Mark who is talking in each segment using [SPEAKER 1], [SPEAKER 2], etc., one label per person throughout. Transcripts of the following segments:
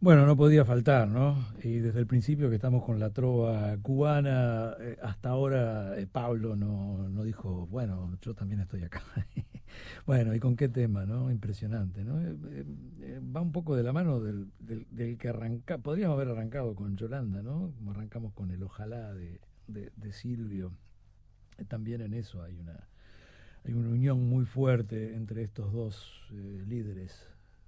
[SPEAKER 1] Bueno, no podía faltar, ¿no? Y desde el principio que estamos con la trova cubana, hasta ahora Pablo no dijo, bueno, yo también estoy acá. Bueno, ¿y con qué tema, no? Impresionante, ¿no? Va un poco de la mano del que arranca, podríamos haber arrancado con Yolanda, ¿no? Como arrancamos con el Ojalá de Silvio. También en eso hay una unión muy fuerte entre estos dos líderes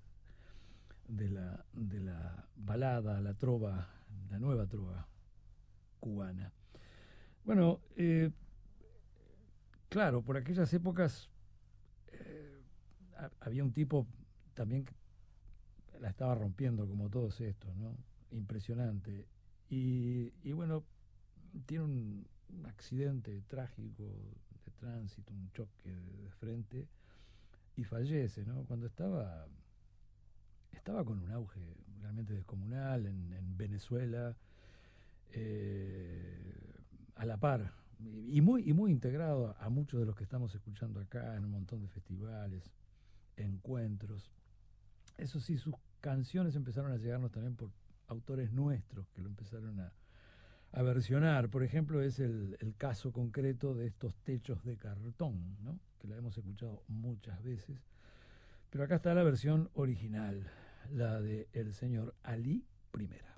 [SPEAKER 1] de la balada, la trova, la nueva trova cubana. Bueno, claro, por aquellas épocas había un tipo también que la estaba rompiendo como todos estos, ¿no? Impresionante. Y bueno, tiene un accidente trágico de tránsito, un choque de frente y fallece, ¿no? Cuando estaba con un auge realmente descomunal en Venezuela, a la par y muy integrado a muchos de los que estamos escuchando acá en un montón de festivales, encuentros. Eso sí, sus canciones empezaron a llegarnos también por autores nuestros que lo empezaron a versionar. Por ejemplo, es el caso concreto de estos techos de cartón, ¿no? Que la hemos escuchado muchas veces. Pero acá está la versión original, la de el señor Ali Primera.